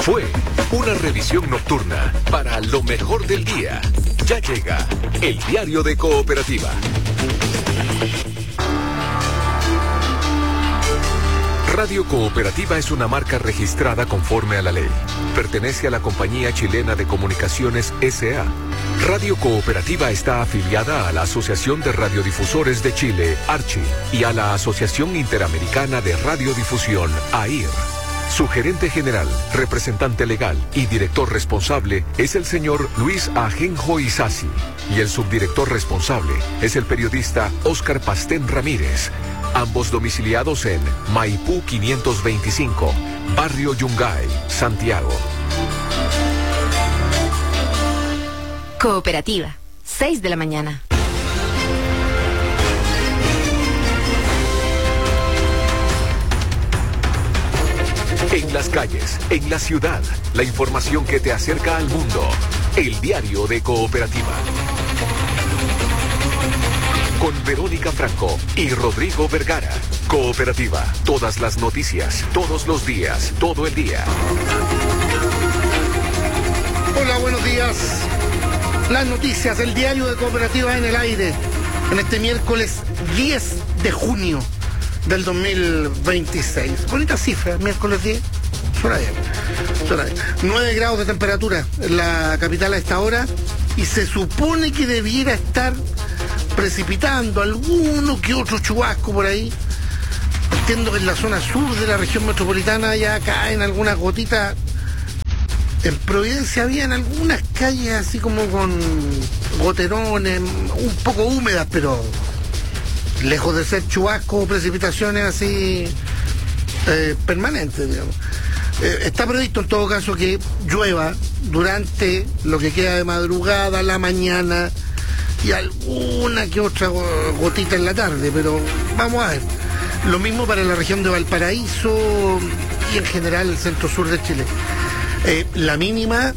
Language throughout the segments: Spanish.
Fue una revisión nocturna para lo mejor del día. Ya llega el diario de Cooperativa. Radio Cooperativa es una marca registrada conforme a la ley. Pertenece a la Compañía Chilena de Comunicaciones S.A. Radio Cooperativa está afiliada a la Asociación de Radiodifusores de Chile, ARCHI, y a la Asociación Interamericana de Radiodifusión, AIR. Su gerente general, representante legal y director responsable es el señor Luis Ajenjo Isasi, y el subdirector responsable es el periodista Óscar Pastén Ramírez, ambos domiciliados en Maipú 525, Barrio Yungay, Santiago. Cooperativa, 6 de la mañana. En las calles, en la ciudad, la información que te acerca al mundo. El diario de Cooperativa. Con Verónica Franco y Rodrigo Vergara. Cooperativa, todas las noticias, todos los días, todo el día. Hola, buenos días. Las noticias del diario de Cooperativa en el aire. En este miércoles 10 de junio del 2026. Bonita cifra, miércoles 10. Suena bien. 9 grados de temperatura en la capital a esta hora. Y se supone que debiera estar precipitando alguno que otro chubasco por ahí. Entiendo que en la zona sur de la región metropolitana ya caen algunas gotitas. En Providencia habían algunas calles así como con goterones, un poco húmedas, pero lejos de ser chubasco o precipitaciones así permanentes, digamos. Está previsto en todo caso que llueva durante lo que queda de madrugada, la mañana y alguna que otra gotita en la tarde, pero vamos a ver. Lo mismo para la región de Valparaíso y en general el centro sur de Chile. La mínima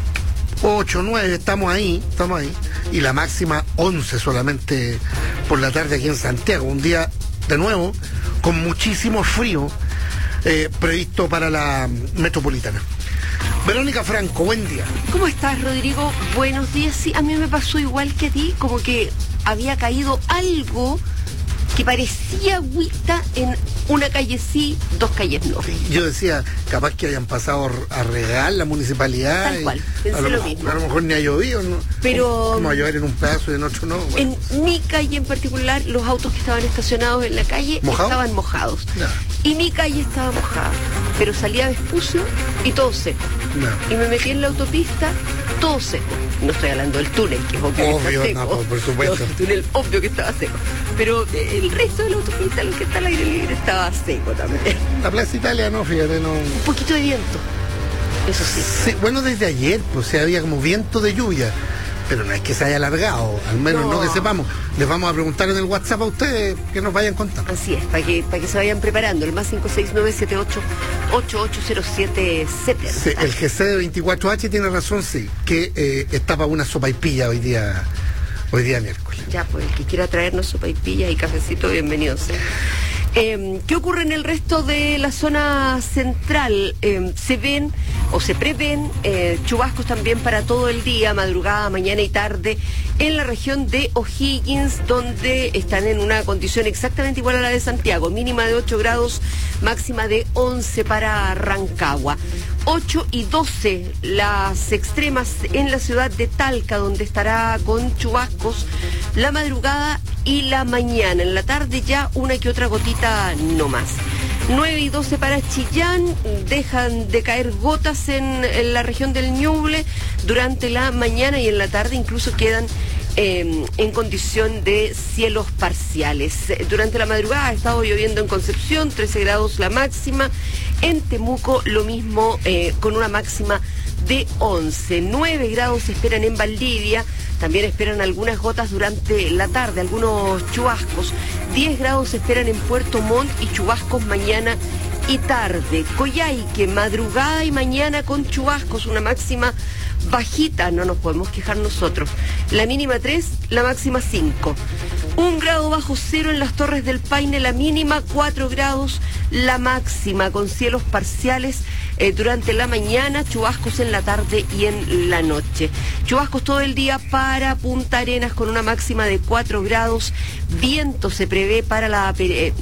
8, 9, estamos ahí, y la máxima 11 solamente por la tarde aquí en Santiago. Un día, de nuevo, con muchísimo frío previsto para la metropolitana. Verónica Franco, buen día. ¿Cómo estás, Rodrigo? Buenos días. Sí, a mí me pasó igual que a ti, como que había caído algo que parecía agüita en una calle sí, 2 calles no. Sí, yo decía, capaz que hayan pasado a regar la municipalidad. Tal cual, pensé lo mismo. A lo mejor ni ha llovido, ¿no? Pero como a llover en un pedazo y en otro no. Bueno. En mi calle en particular, los autos que estaban estacionados en la calle estaban mojados. No. Y mi calle estaba mojada, pero salía despucio y todo seco. No. Y me metí en la autopista, todo seco. No estoy hablando del túnel, que es obvio que está seco. No, por supuesto. No, el túnel obvio que estaba seco. Pero el resto de la autopista, lo que está al aire libre, estaba seco también. La Plaza Italia no, fíjate, no. Un poquito de viento, eso sí. Sí, bueno, desde ayer, pues había como viento de lluvia, pero no es que se haya alargado, al menos no que sepamos. Les vamos a preguntar en el WhatsApp a ustedes que nos vayan contando. Así es, para que se vayan preparando. El más 569-78-8807. Sí, el GC de 24H tiene razón, sí, que está para una sopaipilla hoy día miércoles. Ya, pues el que quiera traernos sopaipilla y cafecito, bienvenido sea. ¿Qué ocurre en el resto de la zona central? Se ven o se prevén chubascos también para todo el día, madrugada, mañana y tarde, en la región de O'Higgins, donde están en una condición exactamente igual a la de Santiago, mínima de 8 grados, máxima de 11 para Rancagua. 8 y 12 las extremas en la ciudad de Talca, donde estará con chubascos la madrugada y la mañana. En la tarde ya una que otra gotita no más. 9 y 12 para Chillán, dejan de caer gotas en la región del Ñuble durante la mañana, y en la tarde incluso quedan en condición de cielos parciales. Durante la madrugada ha estado lloviendo en Concepción, 13 grados la máxima. En Temuco lo mismo, con una máxima de 11. 9 grados se esperan en Valdivia. También esperan algunas gotas durante la tarde, algunos chubascos. 10 grados se esperan en Puerto Montt y chubascos mañana y tarde. Coyhaique, madrugada y mañana con chubascos, una máxima bajita, no nos podemos quejar nosotros. La mínima 3, la máxima 5. 1 grado bajo cero en las Torres del Paine, la mínima 4 grados, la máxima, con cielos parciales durante la mañana, chubascos en la tarde y en la noche. Chubascos todo el día para Punta Arenas con una máxima de 4 grados. Viento se prevé para la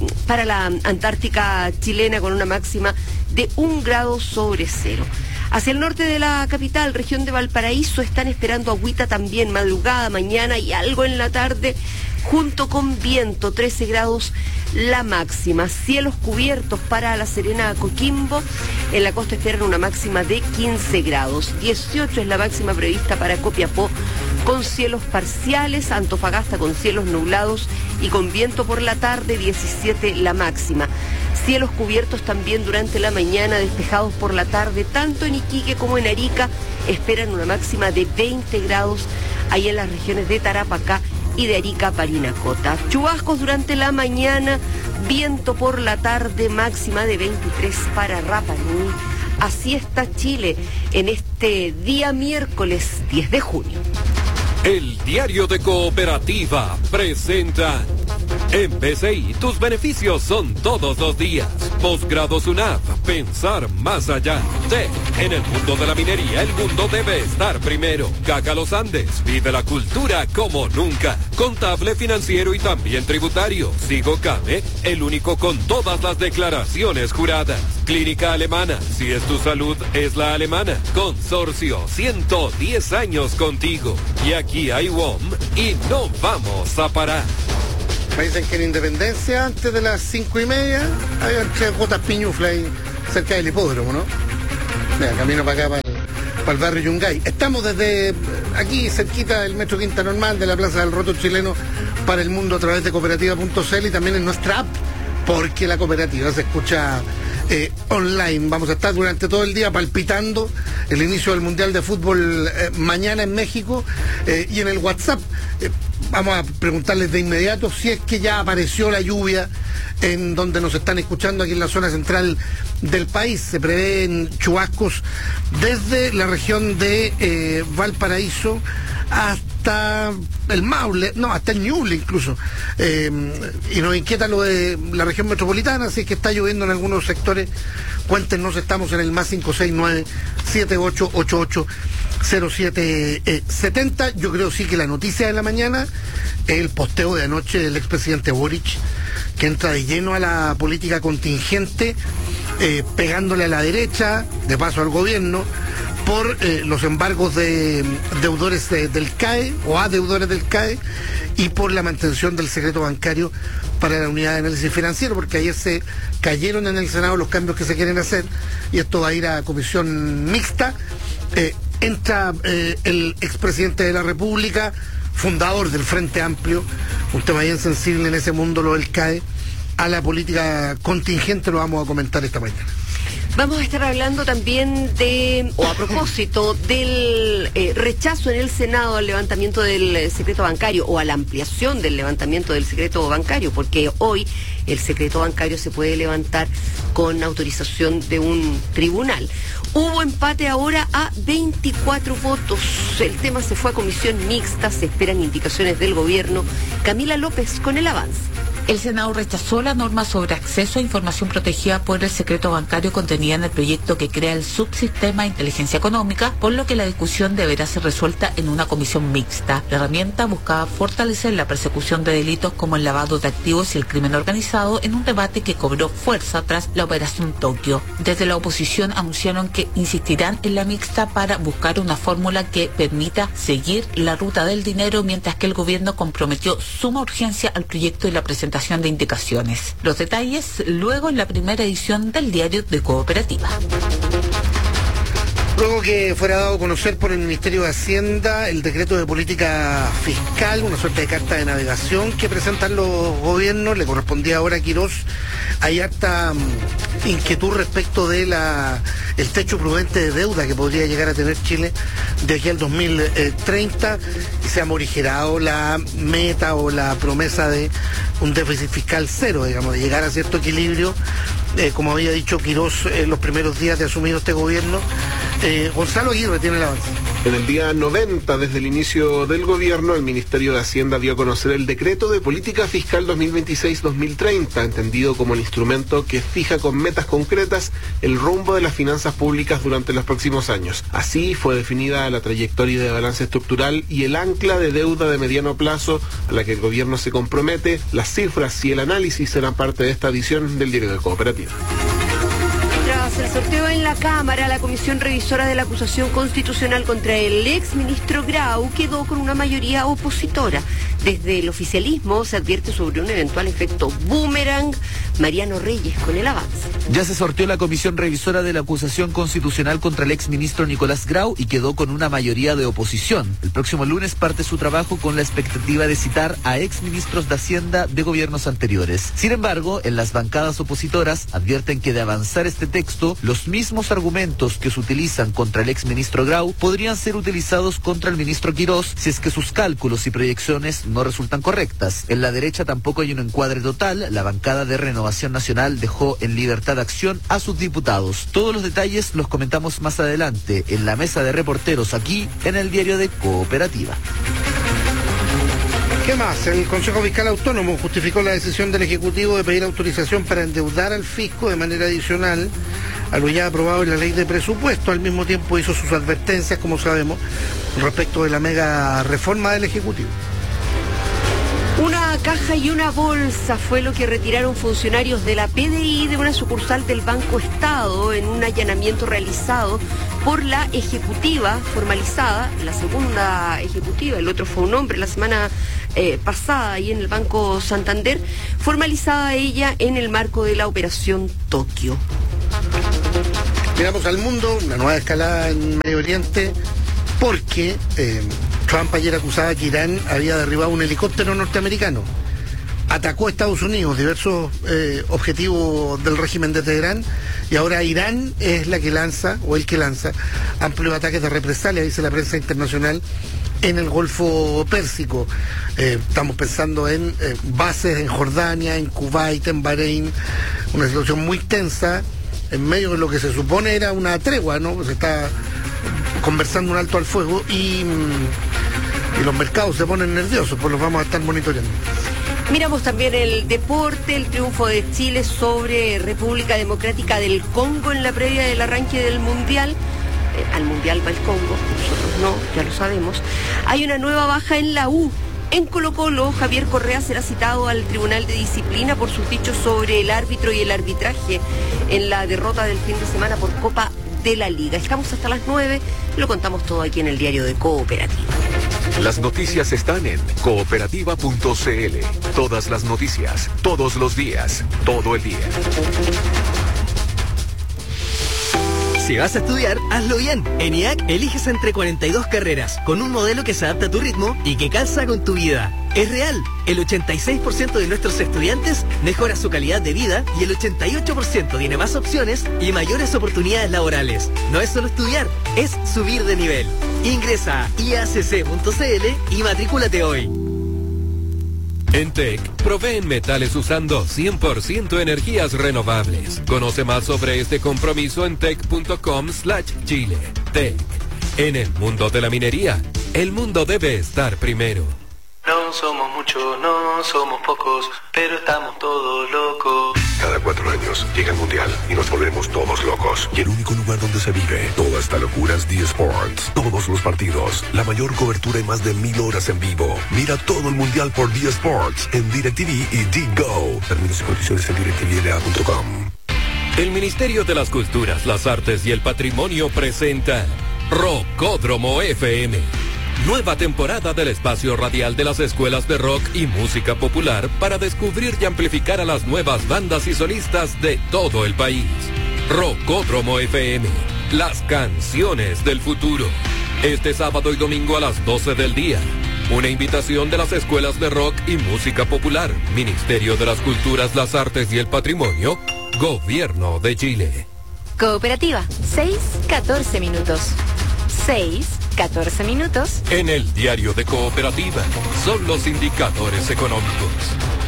Antártica chilena con una máxima de 1 grado sobre cero. Hacia el norte de la capital, región de Valparaíso, están esperando agüita también, madrugada, mañana y algo en la tarde, junto con viento, 13 grados la máxima. Cielos cubiertos para La Serena, Coquimbo. En la costa esperan una máxima de 15 grados. 18 es la máxima prevista para Copiapó, con cielos parciales. Antofagasta con cielos nublados y con viento por la tarde, 17 la máxima. Cielos cubiertos también durante la mañana, despejados por la tarde, tanto en Iquique como en Arica. Esperan una máxima de 20 grados ahí en las regiones de Tarapacá y de Arica, Parinacota. Chubascos durante la mañana, viento por la tarde, máxima de 23 para Rapa Nui. Así está Chile en este día miércoles 10 de junio. El Diario de Cooperativa presenta. En BCI, tus beneficios son todos los días. Posgrado SUNAP, pensar más allá. TEC, en el mundo de la minería, el mundo debe estar primero. CACA Los Andes, vive la cultura como nunca. Contable, financiero y también tributario. Sigo Came, el único con todas las declaraciones juradas. Clínica Alemana, si es tu salud, es la alemana. Consorcio, 110 años contigo. Y aquí hay WOM y no vamos a parar. Me dicen que en Independencia, antes de las 5:30, había 3 gotas piñufla ahí cerca del hipódromo, ¿no? Mira, camino para acá, para el barrio Yungay. Estamos desde aquí, cerquita del Metro Quinta Normal, de la Plaza del Roto Chileno, para el mundo a través de cooperativa.cl y también en nuestra app, porque la cooperativa se escucha online. Vamos a estar durante todo el día palpitando el inicio del Mundial de Fútbol mañana en México, y en el WhatsApp vamos a preguntarles de inmediato si es que ya apareció la lluvia en donde nos están escuchando, aquí en la zona central del país. Se prevén chubascos desde la región de Valparaíso hasta el Maule, no, hasta el Ñuble incluso, y nos inquieta lo de la región metropolitana, así que está lloviendo en algunos sectores. Cuéntenos, estamos en el más 569-7888-0770. Yo creo sí que la noticia de la mañana es el posteo de anoche del expresidente Boric, que entra de lleno a la política contingente, pegándole a la derecha, de paso al gobierno, por los embargos de deudores del CAE o a deudores del CAE, y por la mantención del secreto bancario para la unidad de análisis financiero, porque ayer se cayeron en el Senado los cambios que se quieren hacer y esto va a ir a comisión mixta. Entra el expresidente de la República, fundador del Frente Amplio, un tema bien sensible en ese mundo, lo del CAE, a la política contingente. Lo vamos a comentar esta mañana. Vamos a estar hablando también a propósito del rechazo en el Senado al levantamiento del secreto bancario, o a la ampliación del levantamiento del secreto bancario, porque hoy el secreto bancario se puede levantar con autorización de un tribunal. Hubo empate ahora a 24 votos. El tema se fue a comisión mixta, se esperan indicaciones del gobierno. Camila López con el avance. El Senado rechazó la norma sobre acceso a información protegida por el secreto bancario contenida en el proyecto que crea el subsistema de inteligencia económica, por lo que la discusión deberá ser resuelta en una comisión mixta. La herramienta buscaba fortalecer la persecución de delitos como el lavado de activos y el crimen organizado, en un debate que cobró fuerza tras la Operación Tokio. Desde la oposición anunciaron que insistirán en la mixta para buscar una fórmula que permita seguir la ruta del dinero, mientras que el gobierno comprometió suma urgencia al proyecto y la presentación de indicaciones. Los detalles luego en la primera edición del Diario de Cooperativa. Luego que fuera dado a conocer por el Ministerio de Hacienda el decreto de política fiscal, una suerte de carta de navegación que presentan los gobiernos, le correspondía ahora a Quirós. Hay harta inquietud respecto de el techo prudente de deuda que podría llegar a tener Chile de aquí al 2030, y se ha morigerado la meta o la promesa de un déficit fiscal cero, digamos, de llegar a cierto equilibrio, como había dicho Quirós en los primeros días de asumido este gobierno. Gonzalo Aguirre tiene el avance. En el día 90 desde el inicio del gobierno, el Ministerio de Hacienda dio a conocer el Decreto de Política Fiscal 2026-2030, entendido como el instrumento que fija con metas concretas el rumbo de las finanzas públicas durante los próximos años. Así fue definida la trayectoria de balance estructural y el ancla de deuda de mediano plazo a la que el gobierno se compromete. Las cifras y el análisis serán parte de esta edición del Diario de Cooperativa. Tras el sorteo en la Cámara, la Comisión Revisora de la Acusación Constitucional contra el exministro Grau quedó con una mayoría opositora. Desde el oficialismo se advierte sobre un eventual efecto boomerang. Mariano Reyes con el avance. Ya se sorteó la Comisión Revisora de la Acusación Constitucional contra el exministro Nicolás Grau y quedó con una mayoría de oposición. El próximo lunes parte su trabajo con la expectativa de citar a exministros de Hacienda de gobiernos anteriores. Sin embargo, en las bancadas opositoras advierten que de avanzar este texto, los mismos argumentos que se utilizan contra el exministro Grau podrían ser utilizados contra el ministro Quirós si es que sus cálculos y proyecciones no resultan correctas. En la derecha tampoco hay un encuadre total. La bancada de Renovación Nacional dejó en libertad de acción a sus diputados. Todos los detalles los comentamos más adelante en la mesa de reporteros aquí en el Diario de Cooperativa. ¿Qué más? El Consejo Fiscal Autónomo justificó la decisión del Ejecutivo de pedir autorización para endeudar al fisco de manera adicional a lo ya aprobado en la ley de presupuesto. Al mismo tiempo hizo sus advertencias, como sabemos, respecto de la mega reforma del Ejecutivo. Una caja y una bolsa fue lo que retiraron funcionarios de la PDI de una sucursal del Banco Estado en un allanamiento realizado por la ejecutiva formalizada, la segunda ejecutiva, el otro fue un hombre la semana pasada ahí en el Banco Santander, formalizada ella en el marco de la Operación Tokio. Miramos al mundo, una nueva escalada en Medio Oriente, porque Trump ayer acusaba que Irán había derribado un helicóptero norteamericano. Atacó a Estados Unidos, diversos objetivos del régimen de Teherán, y ahora Irán es la que lanza, o el que lanza, amplios ataques de represalia, dice la prensa internacional, en el Golfo Pérsico. Estamos pensando en bases en Jordania, en Kuwait, en Bahrein, una situación muy tensa, en medio de lo que se supone era una tregua, ¿no? Se está conversando un alto al fuego y los mercados se ponen nerviosos, pues los vamos a estar monitoreando. Miramos también el deporte, el triunfo de Chile sobre República Democrática del Congo en la previa del arranque del Mundial. Al Mundial va el Congo, nosotros no, ya lo sabemos. Hay una nueva baja en la U. En Colo-Colo, Javier Correa será citado al Tribunal de Disciplina por sus dichos sobre el árbitro y el arbitraje en la derrota del fin de semana por Copa de la Liga. Estamos hasta las 9, lo contamos todo aquí en el Diario de Cooperativa. Las noticias están en cooperativa.cl. Todas las noticias, todos los días, todo el día. Si vas a estudiar, hazlo bien. En IAC eliges entre 42 carreras, con un modelo que se adapta a tu ritmo y que calza con tu vida. Es real, el 86% de nuestros estudiantes mejora su calidad de vida y el 88% tiene más opciones y mayores oportunidades laborales. No es solo estudiar, es subir de nivel. Ingresa a iacc.cl y matrículate hoy. En TEC, proveen metales usando 100% energías renovables. Conoce más sobre este compromiso en tec.com/Chile. TEC. En el mundo de la minería, el mundo debe estar primero. No somos muchos, no somos pocos, pero estamos todos locos. Cada 4 años llega el Mundial y nos volvemos todos locos. Y el único lugar donde se vive toda esta locura es D-Sports. Todos los partidos, la mayor cobertura y más de 1000 horas en vivo. Mira todo el Mundial por D-Sports en DirecTV y D-Go. Términos y condiciones en directvla.com. El Ministerio de las Culturas, las Artes y el Patrimonio presenta Rockódromo FM. Nueva temporada del espacio radial de las escuelas de rock y música popular para descubrir y amplificar a las nuevas bandas y solistas de todo el país. Rockódromo FM, las canciones del futuro. Este sábado y domingo a las 12 del día. Una invitación de las escuelas de rock y música popular, Ministerio de las Culturas, las Artes y el Patrimonio, Gobierno de Chile. Cooperativa, 6:14 minutos. 6:14 minutos. En el Diario de Cooperativa son los indicadores económicos.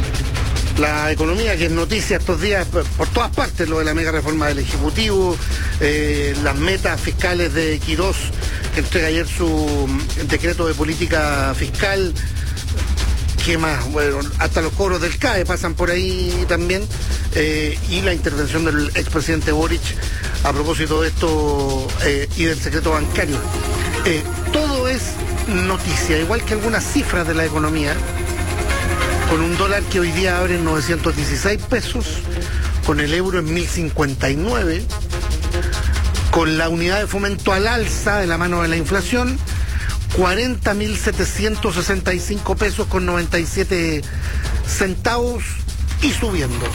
La economía que es noticia estos días por todas partes, lo de la mega reforma del Ejecutivo, las metas fiscales de Quirós, que entrega ayer su decreto de política fiscal. ¿Qué más? Bueno, hasta los cobros del CAE pasan por ahí también, y la intervención del expresidente Boric a propósito de esto y del secreto bancario. Todo es noticia, igual que algunas cifras de la economía, con un dólar que hoy día abre en 916 pesos, con el euro en 1059, con la unidad de fomento al alza de la mano de la inflación, 40.765 pesos con 97 centavos y subiendo.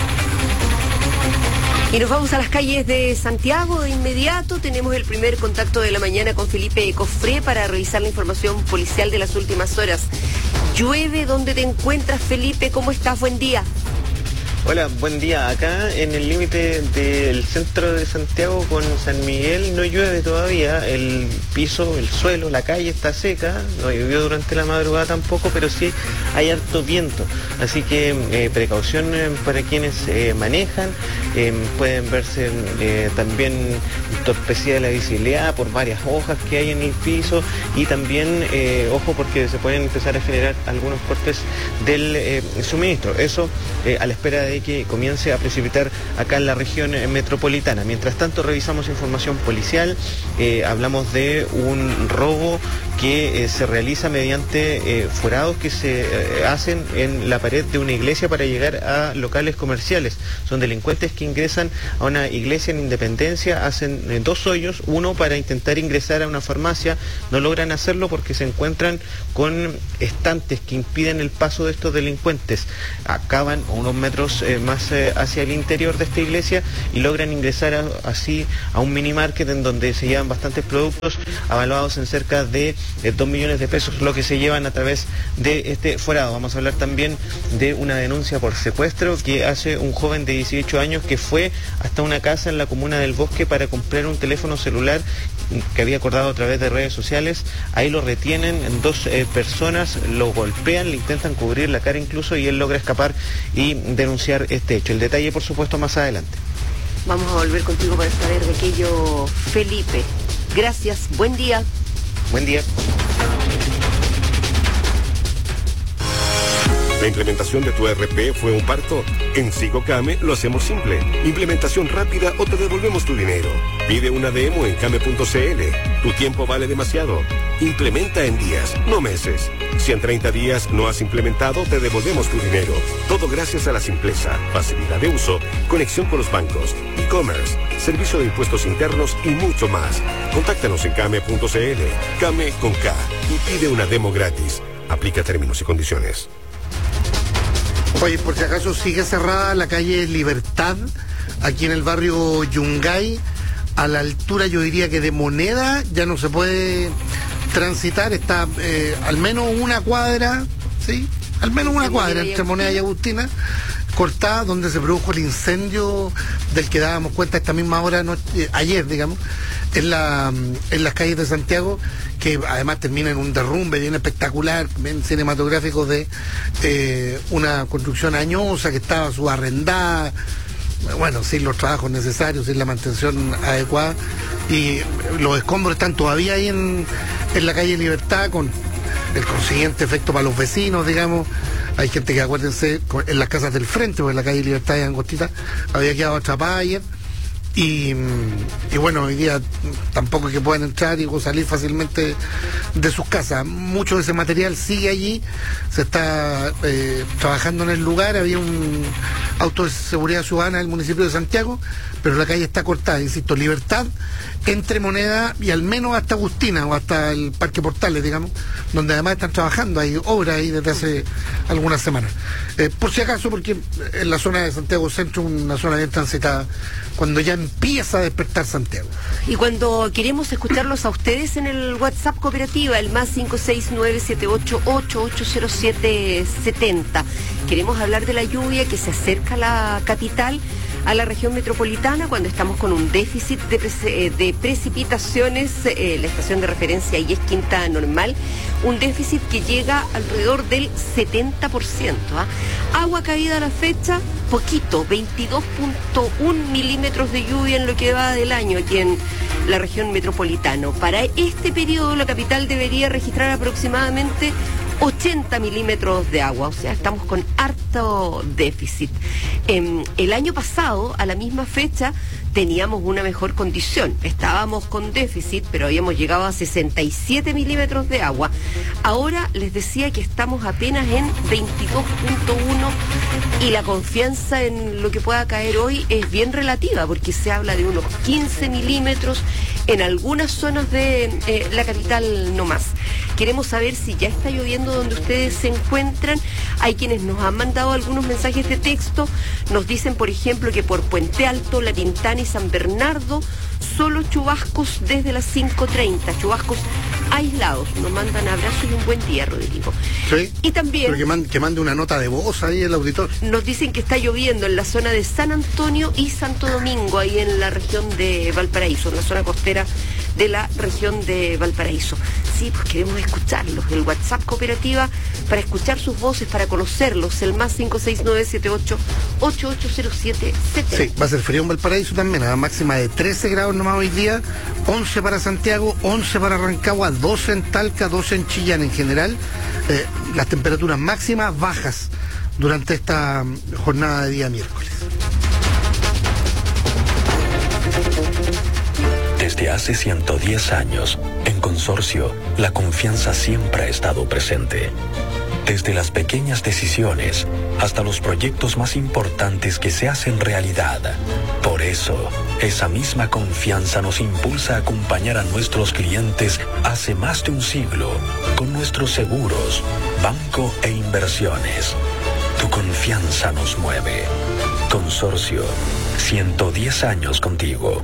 Y nos vamos a las calles de Santiago de inmediato. Tenemos el primer contacto de la mañana con Felipe Cofré para revisar la información policial de las últimas horas. Llueve donde te encuentras, Felipe. ¿Cómo estás? Buen día. Hola, buen día. Acá en el límite del centro de Santiago con San Miguel no llueve todavía. El piso, el suelo, la calle está seca. No llovió durante la madrugada tampoco, pero sí hay harto viento. Así que precaución para quienes manejan. Pueden verse también entorpecida la visibilidad por varias hojas que hay en el piso. Y también, ojo, porque se pueden empezar a generar algunos cortes del suministro. Eso a la espera de que comience a precipitar acá en la región metropolitana. Mientras tanto, revisamos información policial. Hablamos de un robo que se realiza mediante forados que se hacen en la pared de una iglesia para llegar a locales comerciales. Son delincuentes que ingresan a una iglesia en Independencia, hacen dos hoyos, uno para intentar ingresar a una farmacia, no logran hacerlo porque se encuentran con estantes que impiden el paso de estos delincuentes. Acaban a unos metros más hacia el interior de esta iglesia y logran ingresar así a un mini market en donde se llevan bastantes productos avaluados en cerca de 2 millones de pesos, lo que se llevan a través de este forado. Vamos a hablar también de una denuncia por secuestro que hace un joven de 18 años que fue hasta una casa en la comuna del Bosque para comprar un teléfono celular que había acordado a través de redes sociales. Ahí lo retienen dos personas, lo golpean, le intentan cubrir la cara incluso, y él logra escapar y denunciar este hecho. El detalle, por supuesto, más adelante. Vamos a volver contigo para saber de aquello, Felipe. Gracias, buen día. Buen día. ¿La implementación de tu ERP fue un parto? En SigoCame lo hacemos simple. Implementación rápida o te devolvemos tu dinero. Pide una demo en came.cl. Tu tiempo vale demasiado. Implementa en días, no meses. Si en 30 días no has implementado, te devolvemos tu dinero. Todo gracias a la simpleza, facilidad de uso, conexión con los bancos, e-commerce, servicio de impuestos internos y mucho más. Contáctanos en came.cl. Came con K y pide una demo gratis. Aplica términos y condiciones. Oye, por si acaso sigue cerrada la calle Libertad, aquí en el barrio Yungay, a la altura, yo diría que de Moneda, ya no se puede transitar, está al menos una cuadra, ¿sí? Al menos una cuadra entre Moneda y Agustina, cortada, donde se produjo el incendio del que dábamos cuenta esta misma hora, ayer, digamos, en las calles de Santiago, que además termina en un derrumbe bien espectacular, bien cinematográfico, de una construcción añosa que estaba subarrendada, bueno, sin los trabajos necesarios, sin la mantención adecuada, y los escombros están todavía ahí en la calle Libertad, con el consiguiente efecto para los vecinos, digamos. Hay gente que, acuérdense, en las casas del frente, porque la calle Libertad y Angostita había quedado atrapada ayer. Y bueno, hoy día tampoco es que puedan entrar y salir fácilmente de sus casas. Mucho de ese material sigue allí, se está trabajando en el lugar. Había un auto de seguridad ciudadana del municipio de Santiago, pero la calle está cortada, insisto, Libertad, entre Moneda y al menos hasta Agustina o hasta el Parque Portales, digamos, donde además están trabajando, hay obras ahí desde hace algunas semanas. Por si acaso, porque en la zona de Santiago Centro, una zona bien transitada, cuando ya empieza a despertar Santiago. Y cuando queremos escucharlos a ustedes en el WhatsApp Cooperativa, el más 56978880770. Queremos hablar de la lluvia que se acerca a la capital. a la región metropolitana cuando estamos con un déficit de precipitaciones. La estación de referencia ahí es Quinta Normal, un déficit que llega alrededor del 70%. Agua caída a la fecha, poquito, 22.1 milímetros de lluvia en lo que va del año aquí en la región metropolitana. Para este periodo la capital debería registrar aproximadamente 80 milímetros de agua, o sea, estamos con harto déficit. El año pasado, a la misma fecha, teníamos una mejor condición. Estábamos con déficit, pero habíamos llegado a 67 milímetros de agua. Ahora les decía que estamos apenas en 22.1 y la confianza en lo que pueda caer hoy es bien relativa, porque se habla de unos 15 milímetros en algunas zonas de la capital no más. Queremos saber si ya está lloviendo donde ustedes se encuentran. Hay quienes nos han mandado algunos mensajes de texto. Nos dicen, por ejemplo, que por Puente Alto, La Pintana y San Bernardo, solo chubascos desde las 5:30, chubascos aislados. Nos mandan abrazos y un buen día, Rodrigo. Sí. Y también que mande una nota de voz ahí el auditor. Nos dicen que está lloviendo en la zona de San Antonio y Santo Domingo, ahí en la región de Valparaíso, en la zona costera de la región de Valparaíso. Sí, pues queremos escucharlos. El WhatsApp Cooperativa para escuchar sus voces, para conocerlos, el más 56978-880770. Sí, va a ser frío en Valparaíso también, a la máxima de 13 grados nomás hoy día, 11 para Santiago, 11 para Rancagua, 12 en Talca, 12 en Chillán. En general, las temperaturas máximas bajas durante esta jornada de día miércoles. Desde hace 110 años, en Consorcio, la confianza siempre ha estado presente. Desde las pequeñas decisiones hasta los proyectos más importantes que se hacen realidad. Por eso, esa misma confianza nos impulsa a acompañar a nuestros clientes hace más de un siglo con nuestros seguros, banco e inversiones. Tu confianza nos mueve. Consorcio, 110 años contigo.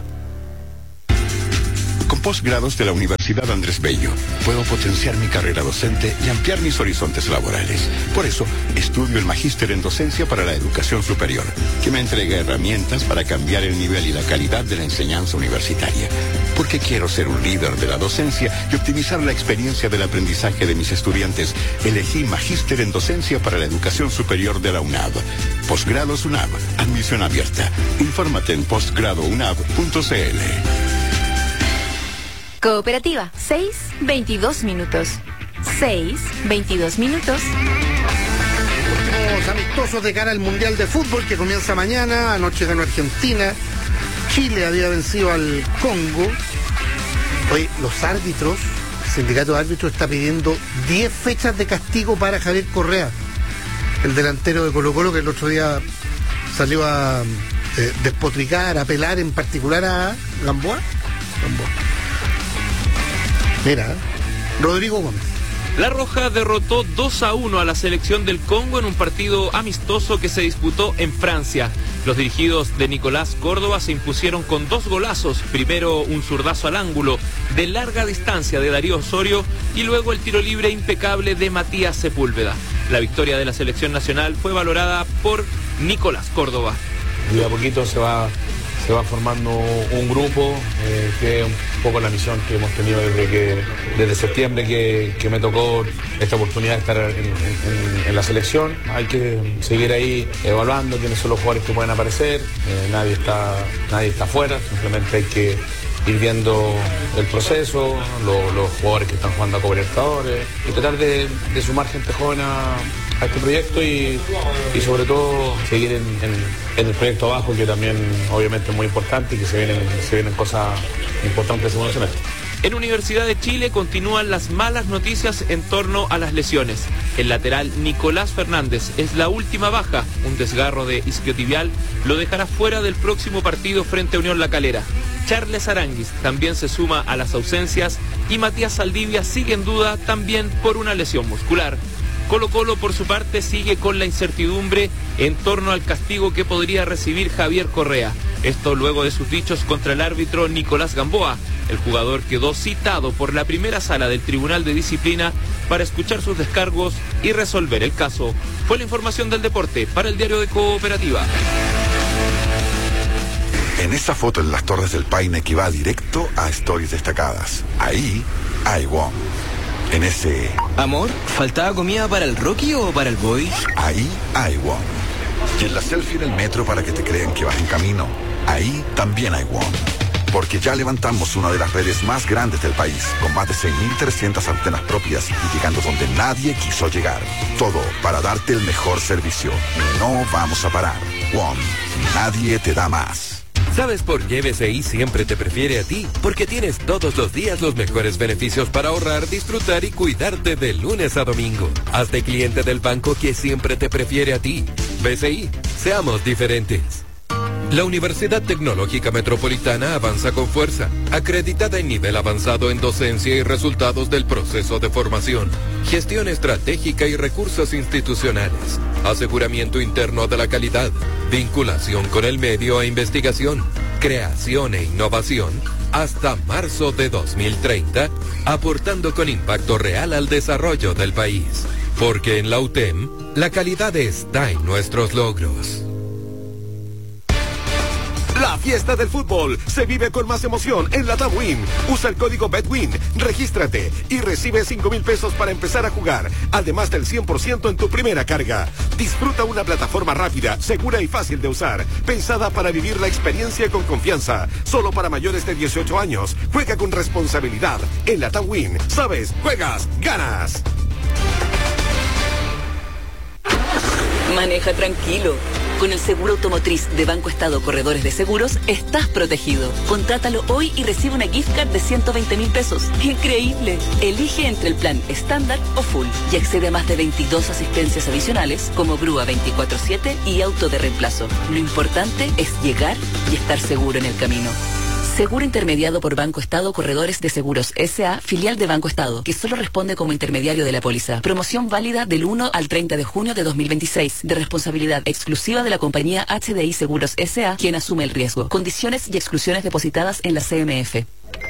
Con posgrados de la Universidad Andrés Bello, puedo potenciar mi carrera docente y ampliar mis horizontes laborales. Por eso, estudio el Magíster en Docencia para la Educación Superior, que me entrega herramientas para cambiar el nivel y la calidad de la enseñanza universitaria. Porque quiero ser un líder de la docencia y optimizar la experiencia del aprendizaje de mis estudiantes, elegí Magíster en Docencia para la Educación Superior de la UNAV. Posgrados UNAV, admisión abierta. Infórmate en postgradounab.cl. Cooperativa, 6:22 minutos. 6:22 minutos. Últimos amistosos de cara al Mundial de Fútbol que comienza mañana. Anoche ganó Argentina. Chile había vencido al Congo. Hoy los árbitros, el sindicato de árbitros está pidiendo 10 fechas de castigo para Javier Correa, el delantero de Colo-Colo, que el otro día salió a despotricar, a apelar en particular a Gamboa. Mira, Rodrigo Gómez. La Roja derrotó 2-1 a la selección del Congo en un partido amistoso que se disputó en Francia. Los dirigidos de Nicolás Córdoba se impusieron con 2 golazos, primero un zurdazo al ángulo de larga distancia de Darío Osorio y luego el tiro libre impecable de Matías Sepúlveda. La victoria de la selección nacional fue valorada por Nicolás Córdoba. Y a poquito se va formando un grupo, que es un poco la misión que hemos tenido desde septiembre que me tocó esta oportunidad de estar en la selección. Hay que seguir ahí evaluando quiénes son los jugadores que pueden aparecer. Nadie está fuera, simplemente hay que ir viendo el proceso, los jugadores que están jugando a Copa Libertadores y tratar de sumar gente joven a este proyecto y sobre todo seguir en el proyecto abajo, que también obviamente es muy importante y que se vienen cosas importantes en el segundo semestre. En Universidad de Chile continúan las malas noticias en torno a las lesiones. El lateral Nicolás Fernández es la última baja. Un desgarro de isquiotibial lo dejará fuera del próximo partido frente a Unión La Calera. Charles Aranguis también se suma a las ausencias y Matías Saldivia sigue en duda también por una lesión muscular. Colo-Colo, por su parte, sigue con la incertidumbre en torno al castigo que podría recibir Javier Correa. Esto luego de sus dichos contra el árbitro Nicolás Gamboa. El jugador quedó citado por la primera sala del Tribunal de Disciplina para escuchar sus descargos y resolver el caso. Fue la información del deporte para el Diario de Cooperativa. En esa foto en las Torres del Paine que va directo a Stories Destacadas. Ahí hay WOM. En ese... Amor, ¿faltaba comida para el Rocky o para el Boy? Ahí hay WOM. Y en la selfie en el metro para que te crean que vas en camino. Ahí también hay WOM. Porque ya levantamos una de las redes más grandes del país, con más de 6.300 antenas propias y llegando donde nadie quiso llegar. Todo para darte el mejor servicio. No vamos a parar. WOM. Nadie te da más. ¿Sabes por qué BCI siempre te prefiere a ti? Porque tienes todos los días los mejores beneficios para ahorrar, disfrutar y cuidarte de lunes a domingo. Hazte cliente del banco que siempre te prefiere a ti. BCI, seamos diferentes. La Universidad Tecnológica Metropolitana avanza con fuerza, acreditada en nivel avanzado en docencia y resultados del proceso de formación, gestión estratégica y recursos institucionales, aseguramiento interno de la calidad, vinculación con el medio e investigación, creación e innovación, hasta marzo de 2030, aportando con impacto real al desarrollo del país. Porque en la UTEM, la calidad está en nuestros logros. La fiesta del fútbol se vive con más emoción en la TAM Win. Usa el código BETWIN, regístrate y recibe 5,000 pesos para empezar a jugar, además del 100% en tu primera carga. Disfruta una plataforma rápida, segura y fácil de usar, pensada para vivir la experiencia con confianza. Solo para mayores de 18 años. Juega con responsabilidad. En la TAM Win, sabes, juegas, ganas. Maneja tranquilo. Con el seguro automotriz de Banco Estado Corredores de Seguros, estás protegido. Contrátalo hoy y recibe una gift card de 120,000 pesos. ¡Increíble! Elige entre el plan estándar o full y accede a más de 22 asistencias adicionales como grúa 24/7 y auto de reemplazo. Lo importante es llegar y estar seguro en el camino. Seguro intermediado por Banco Estado Corredores de Seguros S.A., filial de Banco Estado, que solo responde como intermediario de la póliza. Promoción válida del 1 al 30 de junio de 2026, de responsabilidad exclusiva de la compañía HDI Seguros S.A., quien asume el riesgo. Condiciones y exclusiones depositadas en la CMF.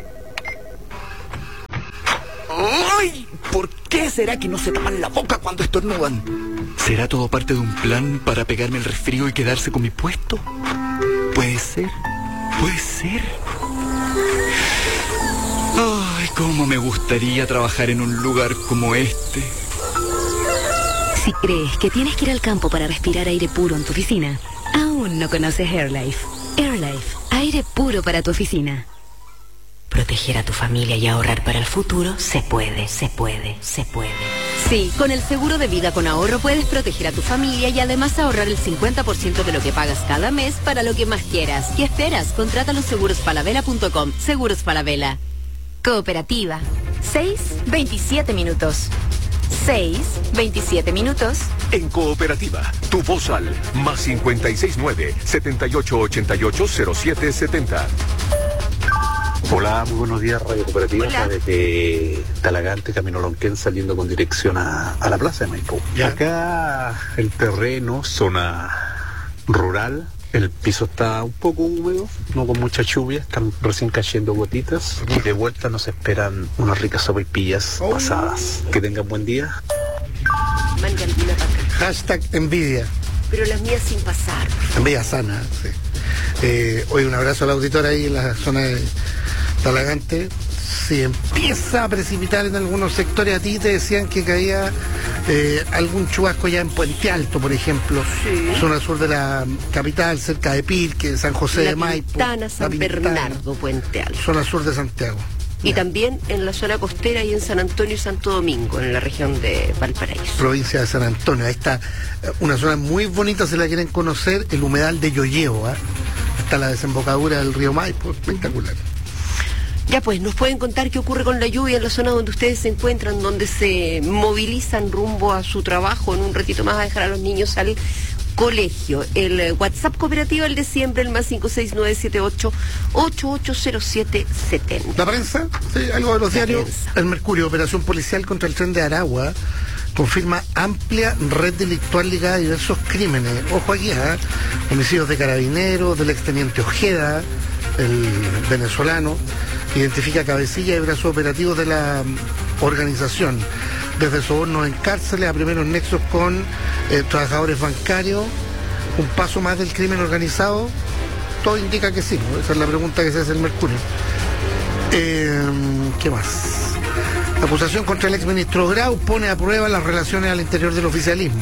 ¡Ay! ¿Por qué será que no se tapan la boca cuando estornudan? ¿Será todo parte de un plan para pegarme el resfrío y quedarse con mi puesto? Puede ser. Puede ser. Ay, cómo me gustaría trabajar en un lugar como este. Si crees que tienes que ir al campo para respirar aire puro en tu oficina, aún no conoces AirLife. AirLife, aire puro para tu oficina. Proteger a tu familia y ahorrar para el futuro se puede, se puede, se puede. Sí, con el seguro de vida con ahorro puedes proteger a tu familia y además ahorrar el 50% de lo que pagas cada mes para lo que más quieras. ¿Qué esperas? Contrátalo en segurosfalabella.com. Seguros Falabella. Cooperativa. 6:27 minutos. 6:27 minutos. En Cooperativa, tu voz al +569 78880770. Hola, muy buenos días, Radio Cooperativa. Desde Talagante, Camino Lonquén, saliendo con dirección a la plaza de Maipú. Acá el terreno, zona rural, el piso está un poco húmedo, no con mucha lluvia, están recién cayendo gotitas y de vuelta nos esperan unas ricas sopaipillas pasadas. Que tengan buen día. Hashtag envidia. Pero las mías sin pasar. Envidia sana, sí. Hoy un abrazo al auditor ahí en la zona de Talagante. Si empieza a precipitar en algunos sectores, a ti te decían que caía algún chubasco ya en Puente Alto, por ejemplo, zona sur de la capital, cerca de Pirque, San José de Maipo, Pintana, San Bernardo, Puente Alto. Zona sur de Santiago. Y también en la zona costera y en San Antonio y Santo Domingo, en la región de Valparaíso. Provincia de San Antonio. Ahí está una zona muy bonita, si la quieren conocer, el humedal de Yoyeo. Está la desembocadura del río Maipo, espectacular. Ya pues, nos pueden contar qué ocurre con la lluvia en la zona donde ustedes se encuentran, donde se movilizan rumbo a su trabajo. En un ratito más a dejar a los niños al colegio. El WhatsApp Cooperativa, el de siempre, el +56978880770. ¿La prensa? Sí, algo de los diarios. El Mercurio, operación policial contra el tren de Aragua, confirma amplia red delictual ligada a diversos crímenes. Ojo aquí, homicidios de carabineros, del exteniente Ojeda, el venezolano, identifica cabecilla y brazos operativos de la organización, desde sobornos en cárceles a primeros nexos con trabajadores bancarios, un paso más del crimen organizado, todo indica que sí, ¿no? Esa es la pregunta que se hace el Mercurio. ¿Qué más? La acusación contra el exministro Grau pone a prueba las relaciones al interior del oficialismo.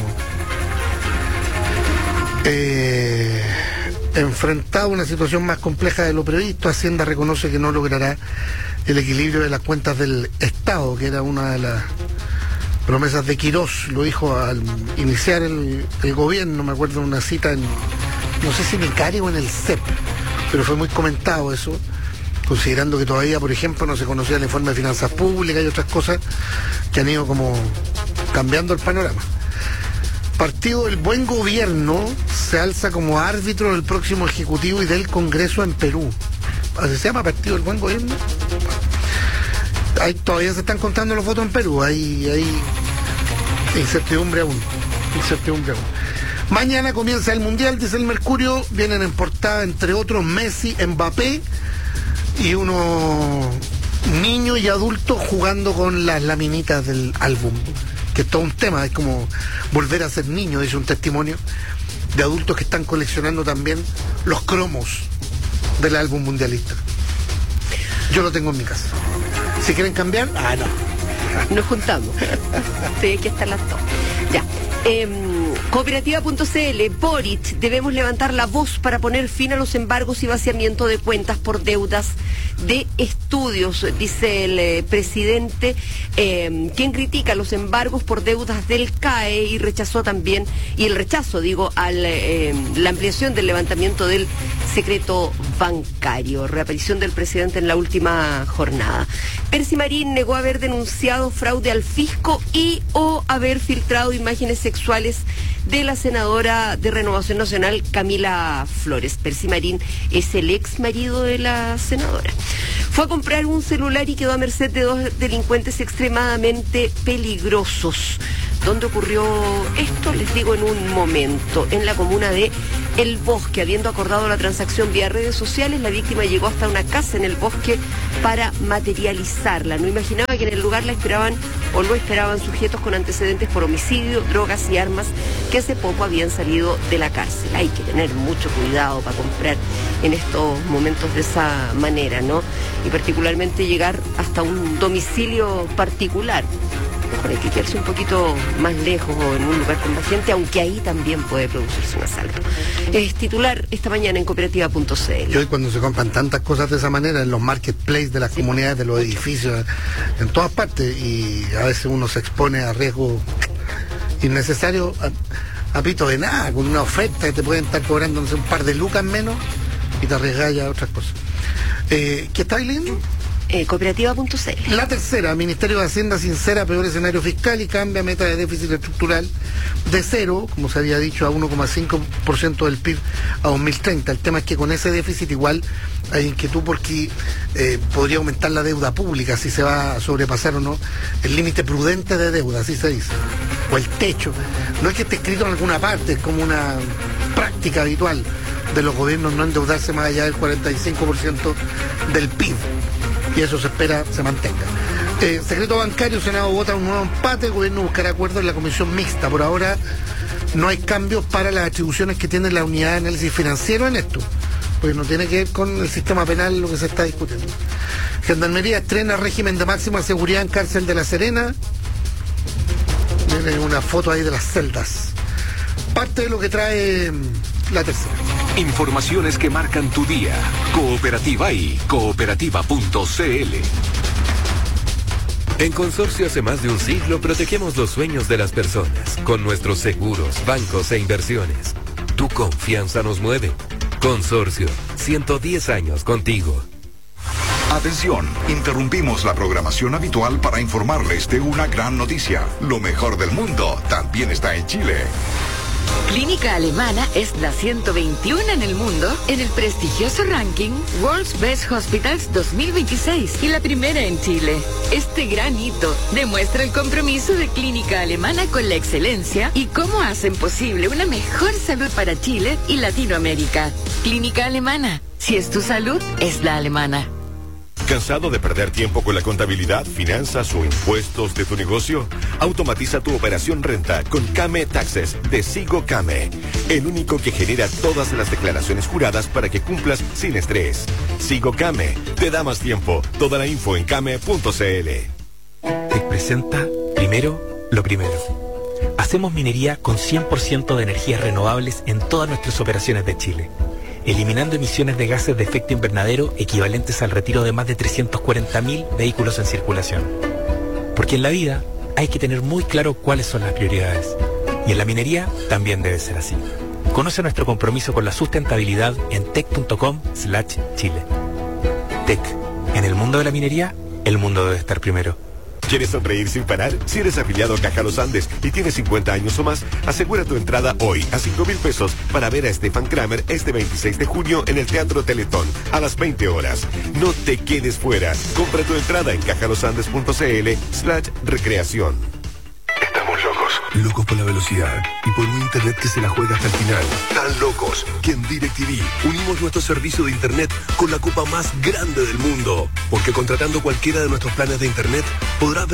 Enfrentado a una situación más compleja de lo previsto, Hacienda reconoce que no logrará el equilibrio de las cuentas del Estado, que era una de las promesas de Quirós. Lo dijo al iniciar el gobierno, me acuerdo de una cita en, no sé si en el CARE o en el CEP, pero fue muy comentado eso, considerando que todavía, por ejemplo, no se conocía el informe de finanzas públicas y otras cosas que han ido como cambiando el panorama. Partido del Buen Gobierno se alza como árbitro del próximo Ejecutivo y del Congreso en Perú. ¿Así se llama Partido del Buen Gobierno? Todavía se están contando los votos en Perú. Hay incertidumbre aún. Mañana comienza el Mundial, dice el Mercurio. Vienen en portada, entre otros, Messi, Mbappé y unos niños y adultos jugando con las laminitas del álbum, que es todo un tema, es como volver a ser niño, dice un testimonio de adultos que están coleccionando también los cromos del álbum mundialista. Yo lo tengo en mi casa. Si quieren cambiar, no. Nos juntamos. Sí, que están las dos. Ya. Cooperativa.cl, Boric, debemos levantar la voz para poner fin a los embargos y vaciamiento de cuentas por deudas de estudios, dice el presidente, quien critica los embargos por deudas del CAE y rechazó también, y el rechazo, a la ampliación del levantamiento del secreto bancario. Reaparición del presidente en la última jornada. Percy Marín negó haber denunciado fraude al fisco y o haber filtrado imágenes sexuales de la senadora de Renovación Nacional, Camila Flores. Percy Marín es el ex marido de la senadora. Fue a comprar un celular y quedó a merced de dos delincuentes extremadamente peligrosos. ¿Dónde ocurrió esto? Les digo en un momento. En la comuna de El Bosque. Habiendo acordado la transacción vía redes sociales, la víctima llegó hasta una casa en El Bosque para materializarla. No imaginaba que en el lugar la esperaban o lo esperaban sujetos con antecedentes por homicidio, drogas y armas que hace poco habían salido de la cárcel. Hay que tener mucho cuidado para comprar en estos momentos de esa manera, ¿no? Y particularmente llegar hasta un domicilio particular. Mejor hay que quedarse un poquito más lejos o en un lugar con más gente, aunque ahí también puede producirse un asalto. Es titular esta mañana en cooperativa.cl. Y hoy cuando se compran tantas cosas de esa manera en los marketplaces de las comunidades, de los edificios, en todas partes, y a veces uno se expone a riesgo innecesario, a pito de nada, con una oferta que te pueden estar cobrando, no sé, un par de lucas menos y te arriesgas ya a otras cosas. ¿Qué estáis leyendo? Cooperativa.cl. La tercera, Ministerio de Hacienda sincera peor escenario fiscal y cambia meta de déficit estructural de 0, como se había dicho, a 1,5% del PIB a 2030. El tema es que con ese déficit igual hay inquietud porque podría aumentar la deuda pública, si se va a sobrepasar o no el límite prudente de deuda, así se dice, o el techo. No es que esté escrito en alguna parte, es como una práctica habitual de los gobiernos no endeudarse más allá del 45% del PIB. Y eso se espera se mantenga. Secreto bancario, Senado vota un nuevo empate, el gobierno buscará acuerdos en la comisión mixta. Por ahora no hay cambios para las atribuciones que tiene la unidad de análisis financiero en esto, porque no tiene que ver con el sistema penal lo que se está discutiendo. Gendarmería estrena régimen de máxima seguridad en cárcel de La Serena. Tiene una foto ahí de las celdas. Parte de lo que trae la tercera. Informaciones que marcan tu día. Cooperativa y cooperativa.cl. En Consorcio hace más de un siglo protegemos los sueños de las personas con nuestros seguros, bancos e inversiones. Tu confianza nos mueve. Consorcio, 110 años contigo. Atención, interrumpimos la programación habitual para informarles de una gran noticia. Lo mejor del mundo también está en Chile. Clínica Alemana es la 121 en el mundo en el prestigioso ranking World's Best Hospitals 2026 y la primera en Chile. Este gran hito demuestra el compromiso de Clínica Alemana con la excelencia y cómo hacen posible una mejor salud para Chile y Latinoamérica. Clínica Alemana, si es tu salud, es la alemana. ¿Cansado de perder tiempo con la contabilidad, finanzas o impuestos de tu negocio? Automatiza tu operación renta con Came Taxes de Sigo Came, el único que genera todas las declaraciones juradas para que cumplas sin estrés. Sigo Came, te da más tiempo. Toda la info en came.cl. Te presenta primero lo primero. Hacemos minería con 100% de energías renovables en todas nuestras operaciones de Chile, eliminando emisiones de gases de efecto invernadero equivalentes al retiro de más de 340.000 vehículos en circulación. Porque en la vida hay que tener muy claro cuáles son las prioridades. Y en la minería también debe ser así. Conoce nuestro compromiso con la sustentabilidad en tec.com/Chile. Tec. En el mundo de la minería, el mundo debe estar primero. ¿Quieres sonreír sin parar? Si eres afiliado a Caja Los Andes y tienes 50 años o más, asegura tu entrada hoy a 5,000 pesos para ver a Stefan Kramer este 26 de junio en el Teatro Teletón a las 20 horas. No te quedes fuera. Compra tu entrada en cajalosandes.cl/recreación. Estamos locos. Locos por la velocidad y por un internet que se la juega hasta el final. Tan locos que en DirecTV unimos nuestro servicio de internet con la copa más grande del mundo. Porque contratando cualquiera de nuestros planes de internet podrás ver